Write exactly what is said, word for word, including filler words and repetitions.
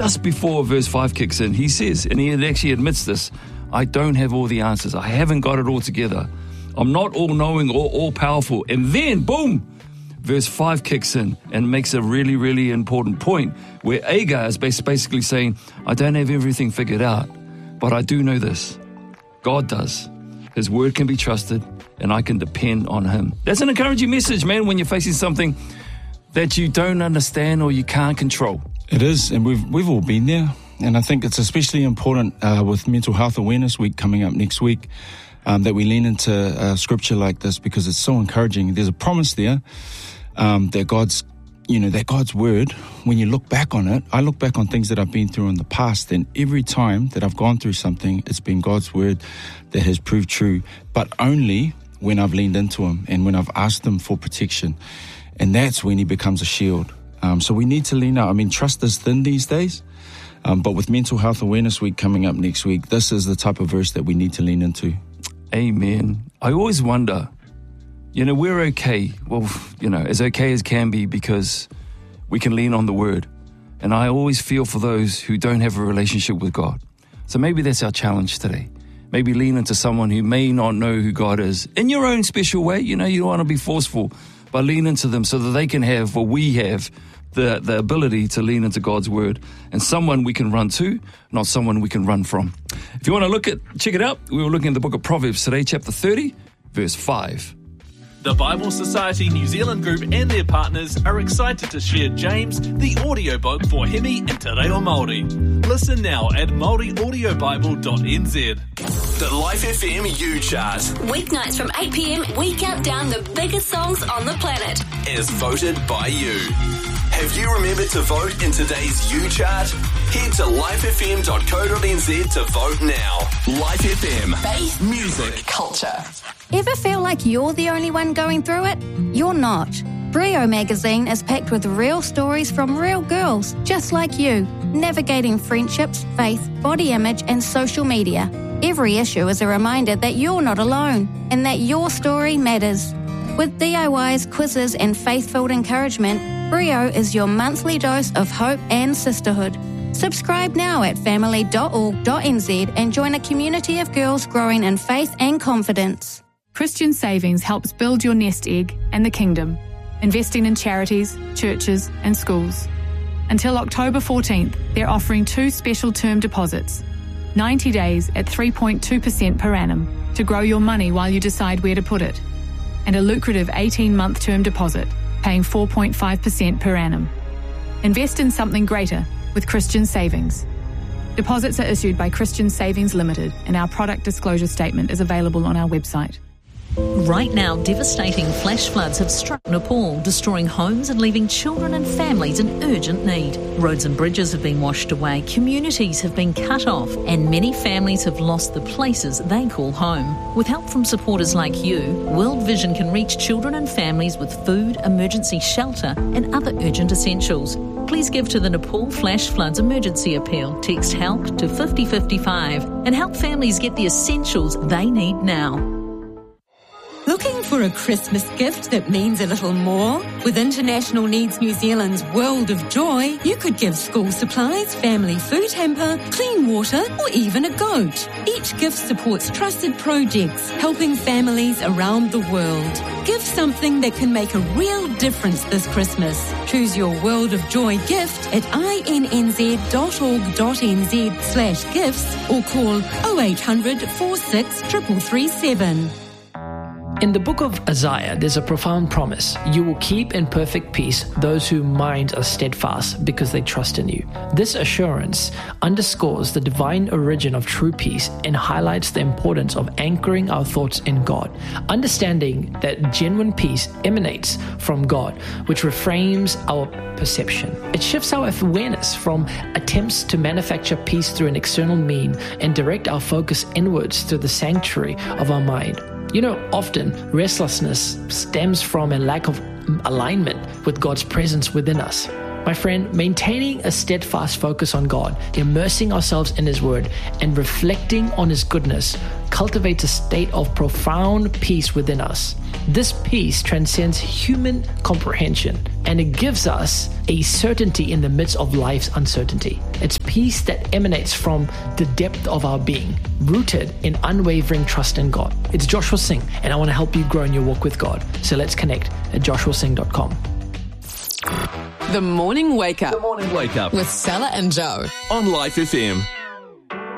just before verse five kicks in, he says, and he actually admits this, I don't have all the answers. I haven't got it all together. I'm not all-knowing or all-powerful. And then, boom, verse five kicks in and makes a really, really important point where Agar is basically saying, I don't have everything figured out, but I do know this. God does. His word can be trusted, and I can depend on him. That's an encouraging message, man, when you're facing something that you don't understand or you can't control. It is, and we've we've all been there. And I think it's especially important uh, with Mental Health Awareness Week coming up next week um, that we lean into uh, scripture like this, because it's so encouraging. There's a promise there um, that God's, you know, that God's word, when you look back on it, I look back on things that I've been through in the past, and every time that I've gone through something, it's been God's word that has proved true, but only when I've leaned into him and when I've asked him for protection. And that's when he becomes a shield. Um, so we need to lean out. I mean, trust is thin these days. Um, but with Mental Health Awareness Week coming up next week, this is the type of verse that we need to lean into. Amen. I always wonder, you know, we're okay. Well, you know, as okay as can be because we can lean on the word. And I always feel for those who don't have a relationship with God. So maybe that's our challenge today. Maybe lean into someone who may not know who God is in your own special way. You know, you don't want to be forceful, but lean into them so that they can have what we have, the, the ability to lean into God's word, and someone we can run to, not someone we can run from. If you want to look at, check it out. We were looking at the book of Proverbs today, chapter thirty, verse five. The Bible Society New Zealand Group and their partners are excited to share James, the audiobook for Hemi and Te Reo Māori. Listen now at Māori audio bible dot n z. The Life F M U Chart. Weeknights from eight p.m, we count down the biggest songs on the planet. As voted by you. Have you remembered to vote in today's U Chart? Head to life f m dot co dot n z to vote now. Life F M. Faith, music, culture. Ever feel like you're the only one going through it? You're not. Brio magazine is packed with real stories from real girls just like you, navigating friendships, faith, body image and social media. Every issue is a reminder that you're not alone and that your story matters. With D I Ys, quizzes and faith-filled encouragement, Brio is your monthly dose of hope and sisterhood. Subscribe now at family dot org dot n z and join a community of girls growing in faith and confidence. Christian Savings helps build your nest egg and the kingdom, investing in charities, churches and schools. Until October fourteenth, they're offering two special term deposits, ninety days at three point two percent per annum to grow your money while you decide where to put it, and a lucrative eighteen-month term deposit paying four point five percent per annum. Invest in something greater with Christian Savings. Deposits are issued by Christian Savings Limited, and our product disclosure statement is available on our website. Right now, devastating flash floods have struck Nepal, destroying homes and leaving children and families in urgent need. Roads and bridges have been washed away, communities have been cut off, and many families have lost the places they call home. With help from supporters like you, World Vision can reach children and families with food, emergency shelter, and other urgent essentials. Please give to the Nepal Flash Floods Emergency Appeal. Text HELP to fifty fifty-five and help families get the essentials they need now. Looking for a Christmas gift that means a little more? With International Needs New Zealand's World of Joy, you could give school supplies, family food hamper, clean water, or even a goat. Each gift supports trusted projects, helping families around the world. Give something that can make a real difference this Christmas. Choose your World of Joy gift at i n n z dot org dot n z slash gifts or call oh eight hundred, four six, three three three seven. In the book of Isaiah, there's a profound promise. You will keep in perfect peace those whose minds are steadfast because they trust in you. This assurance underscores the divine origin of true peace and highlights the importance of anchoring our thoughts in God, understanding that genuine peace emanates from God, which reframes our perception. It shifts our awareness from attempts to manufacture peace through an external mean and direct our focus inwards to the sanctuary of our mind. You know, often restlessness stems from a lack of alignment with God's presence within us. My friend, maintaining a steadfast focus on God, immersing ourselves in His Word, and reflecting on His goodness cultivates a state of profound peace within us. This peace transcends human comprehension, and it gives us a certainty in the midst of life's uncertainty. It's peace that emanates from the depth of our being, rooted in unwavering trust in God. It's Joshua Singh, and I want to help you grow in your walk with God. So let's connect at joshua singh dot com. The Morning Wake Up. The Morning Wake Up with Stella and Joe on Life F M.